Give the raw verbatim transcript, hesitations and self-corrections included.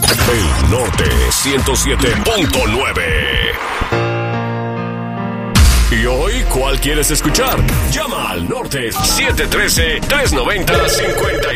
El Norte ciento siete punto nueve. ¿Y hoy cuál quieres escuchar? Llama al Norte siete uno tres, tres nueve cero, cinco